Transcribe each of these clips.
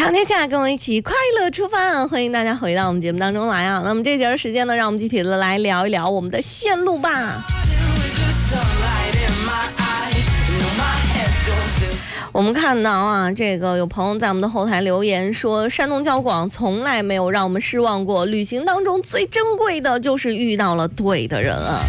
长天下，跟我一起快乐出发，欢迎大家回到我们节目当中来啊。那么这节的时间呢，让我们具体的来聊一聊我们的线路吧。我们看到啊，这个有朋友在我们的后台留言说，山东交广从来没有让我们失望过，旅行当中最珍贵的就是遇到了对的人啊。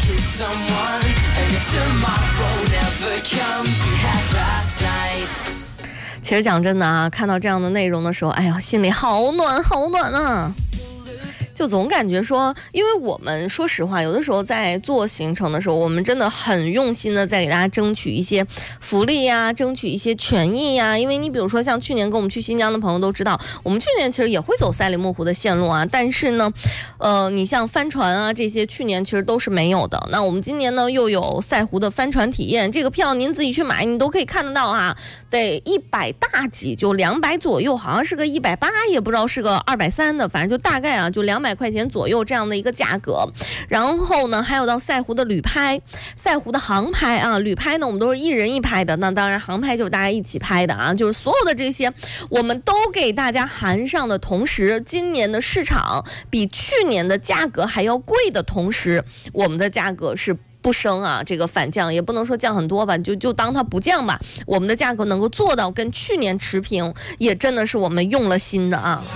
其实讲真的啊，看到这样的内容的时候，哎呀，心里好暖好暖啊。就总感觉说，因为我们说实话，有的时候在做行程的时候，我们真的很用心的在给大家争取一些福利呀，争取一些权益呀。因为你比如说像去年跟我们去新疆的朋友都知道，我们去年其实也会走赛里木湖的线路啊，但是呢，你像帆船啊这些，去年其实都是没有的。那我们今年呢又有赛湖的帆船体验，这个票您自己去买，你都可以看得到啊，得100大几，就200左右，好像是个180，也不知道是个230的，反正就大概啊就200块钱左右这样的一个价格。然后呢还有到赛湖的旅拍，赛湖的航拍啊，旅拍呢我们都是1人1拍的，那当然航拍就是大家一起拍的啊，就是所有的这些我们都给大家含上的同时，今年的市场比去年的价格还要贵的同时，我们的价格是不升啊，这个反降也不能说降很多吧，就当它不降吧，我们的价格能够做到跟去年持平，也真的是我们用了心的啊。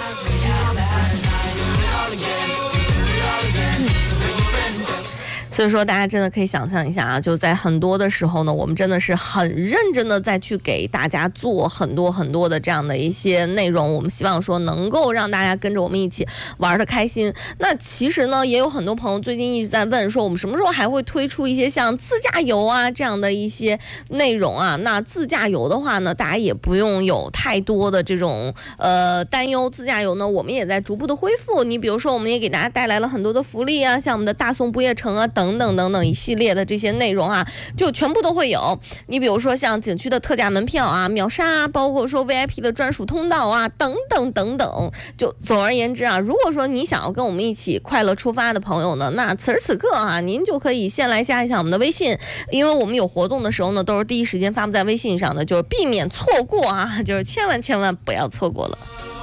所以说大家真的可以想象一下啊，就在很多的时候呢，我们真的是很认真的再去给大家做很多的这样的一些内容，我们希望说能够让大家跟着我们一起玩得开心。那其实呢也有很多朋友最近一直在问说，我们什么时候还会推出一些像自驾游啊这样的一些内容啊。那自驾游的话呢，大家也不用有太多的这种担忧，自驾游呢我们也在逐步的恢复。你比如说我们也给大家带来了很多的福利啊，像我们的大宋不夜城啊等等一系列的这些内容啊，就全部都会有。你比如说像景区的特价门票啊、秒杀啊，包括说 VIP 的专属通道啊，等等。就总而言之啊，如果说你想要跟我们一起快乐出发的朋友呢，那此时此刻啊，您就可以先来加一下我们的微信，因为我们有活动的时候呢，都是第一时间发布在微信上的，就是避免错过啊，就是千万不要错过了。